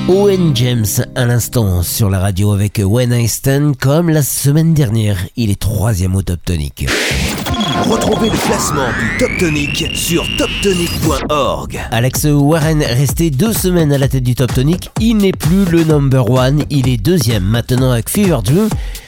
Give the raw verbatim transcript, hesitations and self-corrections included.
Owen James à l'instant sur la radio avec When I Stand. Comme la semaine dernière, il est troisième au Top Tonic. Retrouvez le classement du Top Tonic sur top tonic point org. Alex Warren, resté deux semaines à la tête du Top Tonic, il n'est plus le number one, il est deuxième maintenant avec Fever Dream.